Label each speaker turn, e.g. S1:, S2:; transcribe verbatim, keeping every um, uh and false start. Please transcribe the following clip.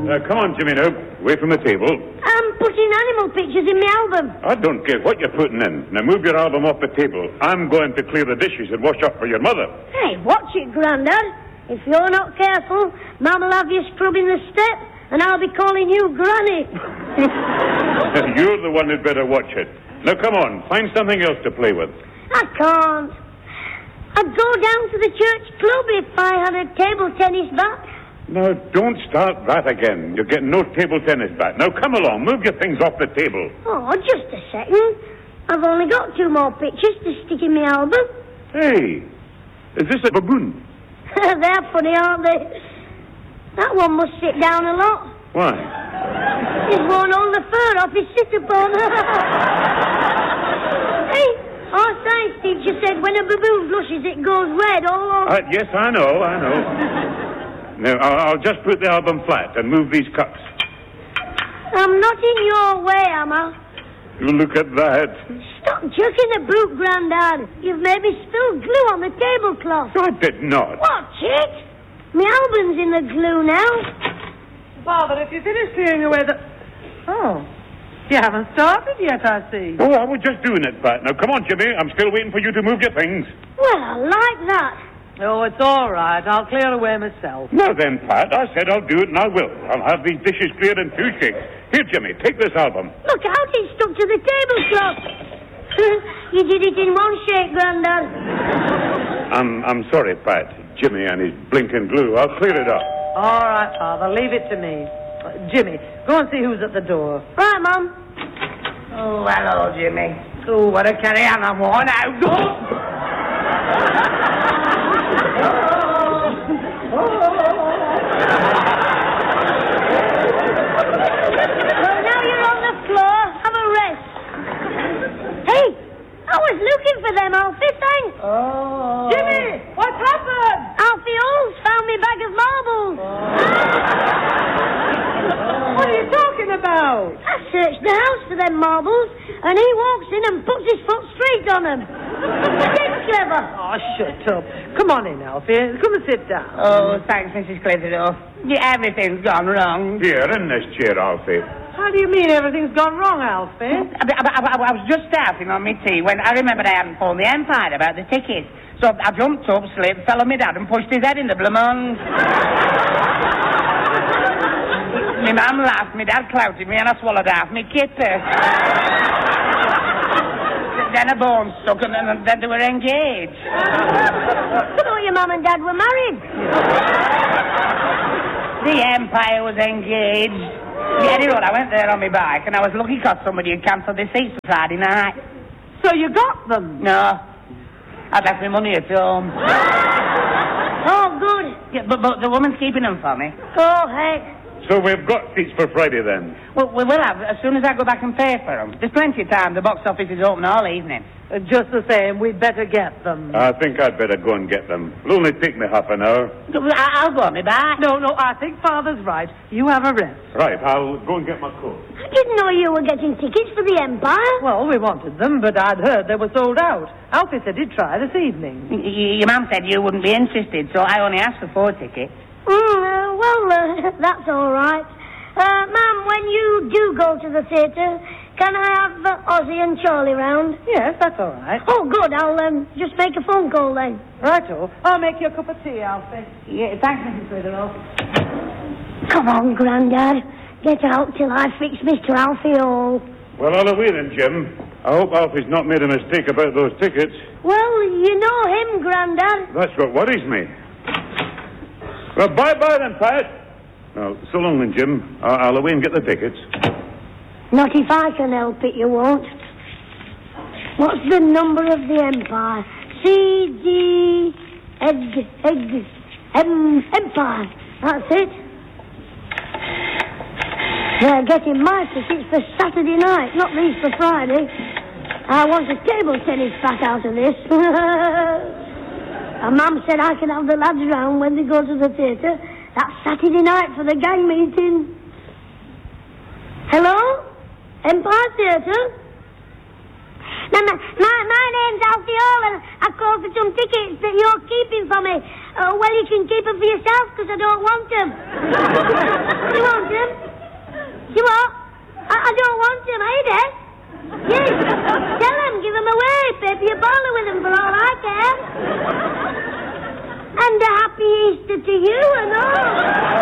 S1: Uh, come on, Jimmy, now. Away from the table.
S2: I'm putting animal pictures in my album.
S1: I don't care what you're putting in. Now move your album off the table. I'm going to clear the dishes and wash up for your mother.
S2: Hey, watch it, Grandad. If you're not careful, Mum'll have you scrubbing the step, and I'll be calling you Granny.
S1: You're the one who'd better watch it. Now, come on. Find something else to play with.
S2: I can't. I'd go down to the church club if I had a table tennis bat.
S1: Now, don't start that again. You're getting no table tennis bat. Now, come along. Move your things off the table.
S2: Oh, just a second. I've only got two more pictures to stick in my album.
S1: Hey, is this a baboon?
S2: They're funny, aren't they? That one must sit down a lot.
S1: Why?
S2: He's worn all the fur off his sit-upon. Hey, our science teacher said when a baboon blushes, it goes red all over.
S1: Uh, yes, I know, I know. Now, I'll, I'll just put the album flat and move these cups.
S2: I'm not in your way, am I?
S1: You look at that.
S2: Stop jerking the boot, Grandad. You've made me spill glue on the tablecloth.
S1: I did not.
S2: Watch it. My album's in the glue now.
S3: Father, if you finish clearing away the... Oh, you haven't started yet, I see.
S1: Oh, I was just doing it, Pat. Now, come on, Jimmy. I'm still waiting for you to move your things.
S2: Well, I like that.
S3: Oh, it's all right. I'll clear away myself.
S1: Now then, Pat, I said I'll do it, and I will. I'll have these dishes cleared in two shakes. Here, Jimmy, take this album.
S2: Look out, it's stuck to the tablecloth. You did it in one shake, Grandad.
S1: I'm, I'm sorry, Pat. Jimmy and his blinking glue. I'll clear it up.
S3: All right, Father, leave it to me. Uh, Jimmy, go and see who's at the door.
S2: Right, Mum.
S4: Oh, hello, Jimmy. Oh, what a carry on I'm worn out.
S2: Well, now you're on the floor. Have a rest. Hey, I was looking for them, Alfie, thanks.
S4: Oh.
S3: Jimmy, what's happened?
S2: Alfie Olds found me bag of marbles.
S3: What are you talking about?
S2: I searched the house for them marbles, and he walks in and puts his foot straight on them. It's clever.
S3: Oh, shut up. Come on in, Alfie. Come and sit down.
S4: Oh, thanks, Missus Clitheroe. Yeah, everything's gone wrong.
S1: Here, in this chair, Alfie.
S3: How do you mean everything's gone wrong, Alfie?
S4: I, I, I, I was just starting on my tea when I remembered I hadn't phoned the Empire about the tickets. So I jumped up, slipped, fell on my dad and pushed his head in the Blamont. My mum laughed, my dad clouted me and I swallowed half my kipper. Then a bone stuck and then, then they were engaged.
S2: I thought your mum and dad were married.
S4: The Empire was engaged. Yeah, anyway, I went there on my bike and I was lucky because somebody had cancelled their seats for Friday night.
S3: So you got them?
S4: No. I'd left my money at home.
S2: Oh, good.
S4: Yeah, but, but the woman's keeping them for me.
S2: Oh, heck.
S1: So we've got seats for Friday, then?
S4: Well, we will have as soon as I go back and pay for them. There's plenty of time. The box office is open all evening.
S3: Uh, just the same, we'd better get them.
S1: I think I'd better go and get them. It'll only take me half an hour.
S4: I- I'll go on my bike.
S3: No, no, I think Father's right. You have a rest.
S1: Right, I'll go and get my coat.
S2: I didn't know you were getting tickets for the Empire.
S3: Well, we wanted them, but I'd heard they were sold out. Alfie said he'd try this evening.
S4: Y- y- your mum said you wouldn't be interested, so I only asked for four tickets.
S2: Mm, uh, well, uh, that's all right. Uh, Mum, when you do go to the theatre, can I have uh, Ozzy and Charlie round?
S3: Yes, that's all right.
S2: Oh, good. I'll um, just make a phone call then.
S3: Righto. I'll make you a cup of tea, Alfie.
S4: Yeah, thanks, Missus Clitheroe.
S2: Come on, Grandad. Get out till I fix Mister Alfie Hall.
S1: Well, I'll away then, Jim. I hope Alfie's not made a mistake about those tickets.
S2: Well, you know him, Grandad.
S1: That's what worries me. Well, bye-bye then, Pat. Well, so long then, Jim. I'll, I'll away and get the tickets.
S2: Not if I can help it, you won't. What's the number of the Empire? C D Egg Egg M Empire. That's it. They're getting my tickets for Saturday night, not these for Friday. I want a table tennis bat out of this. And Mum said I can have the lads round when they go to the theatre. That's Saturday night for the gang meeting. Hello? Empire Theatre? No, my, my, my name's Alfie Hall, and I called for some tickets that you're keeping for me. Uh, well, you can keep them for yourself, because I don't want them. You want them? I don't want him, eh, Dad? Yes. Tell him, give him away. Pay for your bottle with him for all I care. And a happy Easter to you and all.